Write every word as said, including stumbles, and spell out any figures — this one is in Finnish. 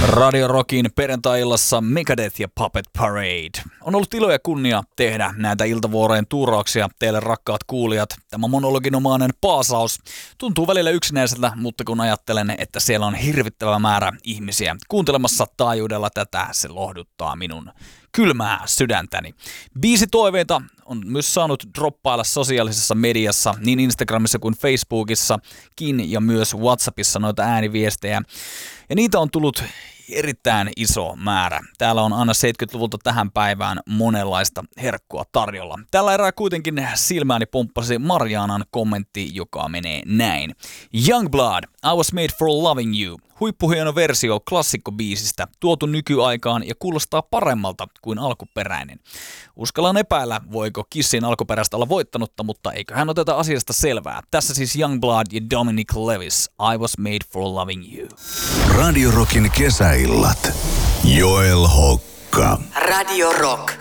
Radio Rockin perjantai-illassa Megadeth ja Puppet Parade. On ollut ilo ja kunnia tehdä näitä iltavuorojen tuurauksia teille rakkaat kuulijat. Tämä monologinomainen paasaus tuntuu välillä yksinäiseltä, mutta kun ajattelen, että siellä on hirvittävä määrä ihmisiä kuuntelemassa taajuudella tätä, se lohduttaa minun kylmää sydäntäni. Biisitoiveita on myös saanut droppailla sosiaalisessa mediassa, niin Instagramissa kuin Facebookissakin ja myös WhatsAppissa noita ääniviestejä. Ja niitä on tullut erittäin iso määrä. Täällä on aina seitsemänkymmentäluvulta tähän päivään monenlaista herkkua tarjolla. Tällä erää kuitenkin silmääni pomppasi Marianan kommentti, joka menee näin. Youngblood, I was made for loving you. Huippuhieno versio klassikkobiisistä, tuotu nykyaikaan ja kuulostaa paremmalta kuin alkuperäinen. Uskallan epäillä, voiko Kissin alkuperäistä olla voittanutta, mutta eiköhän oteta asiasta selvää. Tässä siis Youngblood ja Dominic Lewis, I was made for loving you. Radio Rockin kesäillat. Joel Hokka. Radio Rock.